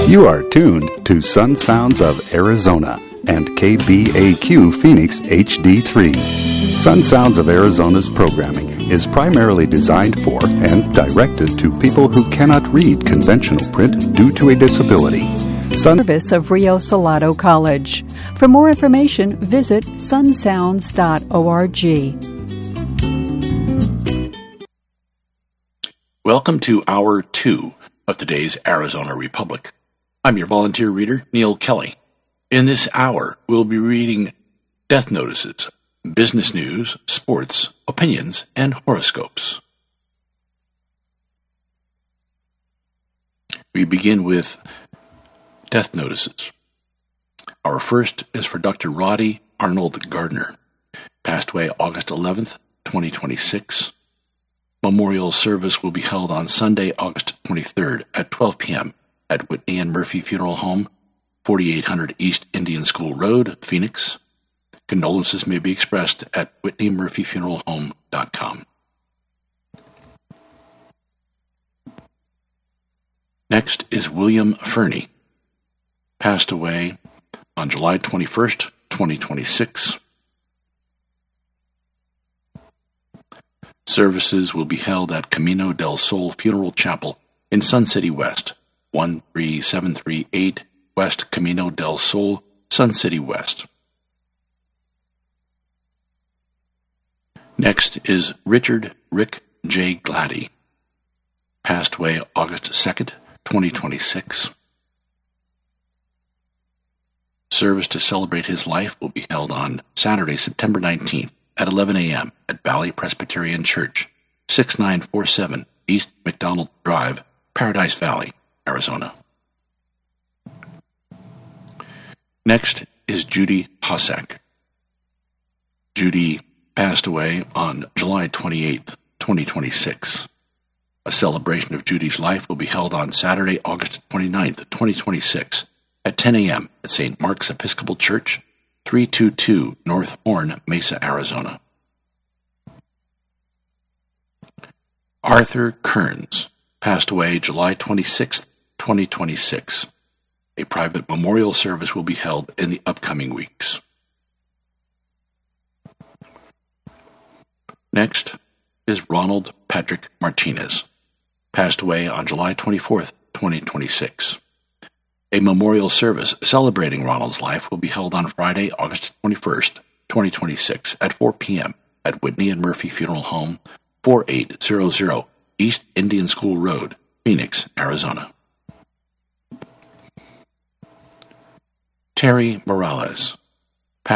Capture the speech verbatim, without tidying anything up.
You are tuned to Sun Sounds of Arizona and K B A Q Phoenix H D three. Sun Sounds of Arizona's programming is primarily designed for and directed to people who cannot read conventional print due to a disability. Sun Service of Rio Salado College. For more information, visit sun sounds dot org. Welcome to Hour two of today's Arizona Republic. I'm your volunteer reader, Neil Kelly. In this hour, we'll be reading death notices, business news, sports, opinions, and horoscopes. We begin with death notices. Our first is for Doctor Roddy Arnold Gardner, passed away August eleventh, twenty twenty-six. Memorial service will be held on Sunday, August twenty-third at twelve p.m. at Whitney and Murphy Funeral Home, forty-eight hundred East Indian School Road, Phoenix. Condolences may be expressed at whitney murphy funeral home dot com. Next is William Fernie, passed away on July twenty-first, twenty twenty-six. Services will be held at Camino del Sol Funeral Chapel in Sun City West, one three seven three eight West Camino del Sol, Sun City West. Next is Richard Rick J. Gladdy, passed away August second, twenty twenty-six. Service to celebrate his life will be held on Saturday, September nineteenth at eleven a.m. at Valley Presbyterian Church, sixty-nine forty-seven East McDonald Drive, Paradise Valley, Arizona. Next is Judy Hossack. Judy passed away on July twenty-eighth, twenty twenty-six. A celebration of Judy's life will be held on Saturday, August twenty-ninth, twenty twenty-six at ten a.m. at Saint Mark's Episcopal Church, three twenty-two North Horn, Mesa, Arizona. Arthur Kearns passed away July twenty-sixth, twenty twenty-six. A private memorial service will be held in the upcoming weeks. Next is Ronald Patrick Martinez, passed away on July twenty-fourth, twenty twenty-six. A memorial service celebrating Ronald's life will be held on Friday, August twenty-first, twenty twenty-six at four p.m. at Whitney and Murphy Funeral Home, forty-eight hundred East Indian School Road, Phoenix, Arizona. Terry Morales,